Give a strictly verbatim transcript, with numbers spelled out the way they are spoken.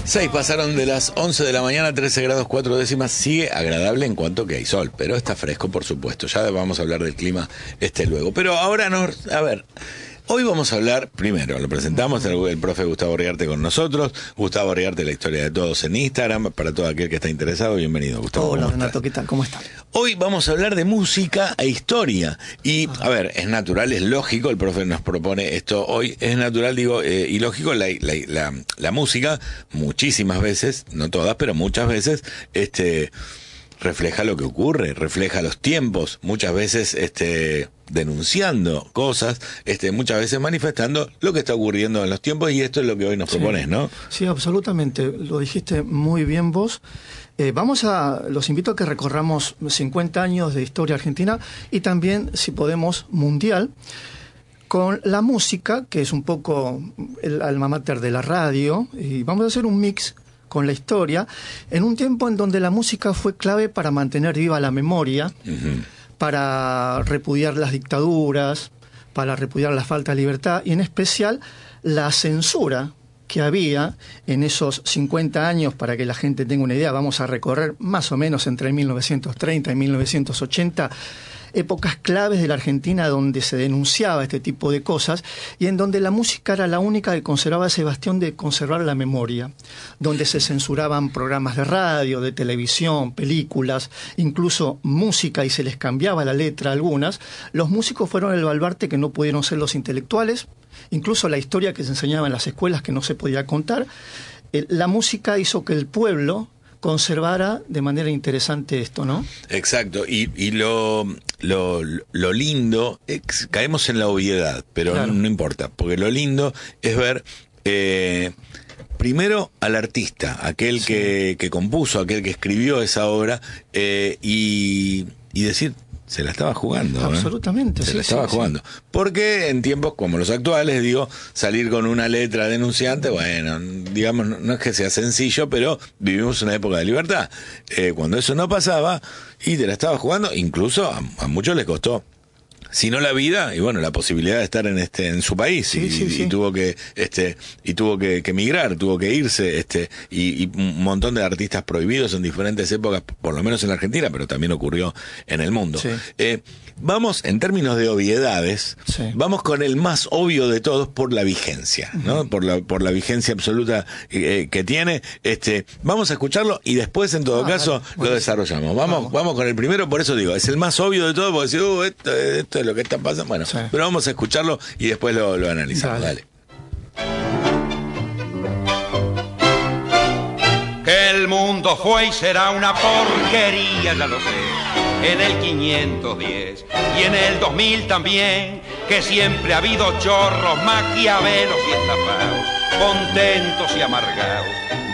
seis pasaron de las once de la mañana, trece grados cuatro décimas. Sigue agradable en cuanto que hay sol, pero está fresco, por supuesto. Ya vamos a hablar del clima este luego. Pero ahora nos... A ver... Hoy vamos a hablar, primero, lo presentamos, el, el profe Gustavo Riarte con nosotros. Gustavo Riarte, la historia de todos en Instagram, para todo aquel que está interesado. Bienvenido, Gustavo. Hola, Renato, ¿qué tal? ¿Cómo están? Hoy vamos a hablar de música e historia. Y, a ver, es natural, es lógico, el profe nos propone esto hoy, es natural, digo, eh, y lógico, la, la, la, la música, muchísimas veces, no todas, pero muchas veces, este... refleja lo que ocurre, refleja los tiempos, muchas veces este denunciando cosas, este muchas veces manifestando lo que está ocurriendo en los tiempos, y esto es lo que hoy nos sí, propones, ¿no? Sí, absolutamente, lo dijiste muy bien vos. Eh, vamos a, los invito a que recorramos cincuenta años de historia argentina y también, si podemos, mundial, con la música, que es un poco el alma mater de la radio, y vamos a hacer un mix con la historia, en un tiempo en donde la música fue clave para mantener viva la memoria, uh-huh. para repudiar las dictaduras, para repudiar la falta de libertad, y en especial la censura que había en esos cincuenta años. Para que la gente tenga una idea, vamos a recorrer más o menos entre mil novecientos treinta y mil novecientos ochenta, épocas claves de la Argentina donde se denunciaba este tipo de cosas y en donde la música era la única que conservaba ese bastión de conservar la memoria, donde se censuraban programas de radio, de televisión, películas, incluso música, y se les cambiaba la letra a algunas. Los músicos fueron el baluarte que no pudieron ser los intelectuales, incluso la historia que se enseñaba en las escuelas que no se podía contar. Eh, la música hizo que el pueblo conservara de manera interesante esto, ¿no? Exacto, y, y lo, lo, lo lindo, ex, caemos en la obviedad, pero claro. no, no importa, porque lo lindo es ver, eh, primero al artista, aquel sí. que, que compuso, aquel que escribió esa obra, eh, y, y decir... se la estaba jugando. Absolutamente. ¿eh? Se sí, la estaba sí, jugando. Sí. Porque en tiempos como los actuales, digo, salir con una letra denunciante, bueno, digamos, no, no es que sea sencillo, pero vivimos una época de libertad. Eh, cuando eso no pasaba, y te la estaba jugando, incluso a, a muchos les costó, si no la vida, y bueno, la posibilidad de estar en este en su país, sí, y, sí, sí. y tuvo que este y tuvo que, que emigrar, tuvo que irse, este y, y un montón de artistas prohibidos en diferentes épocas, por lo menos en la Argentina, pero también ocurrió en el mundo. Sí. Eh, vamos, en términos de obviedades, sí. vamos con el más obvio de todos por la vigencia, ¿no? Uh-huh. Por la por la vigencia absoluta eh, que tiene. Este, vamos a escucharlo y después, en todo ah, caso, vale. lo bueno, desarrollamos. Vamos, vamos, vamos con el primero, por eso digo, es el más obvio de todos, porque decir, uh, esto, esto es lo que está pasando. Bueno, sí. pero vamos a escucharlo y después lo, lo analizamos. Dale. Dale. Que el mundo fue y será una porquería, ya lo sé, en el quinientos diez y en el dos mil también, que siempre ha habido chorros, maquiavelos y estafados, contentos y amargados,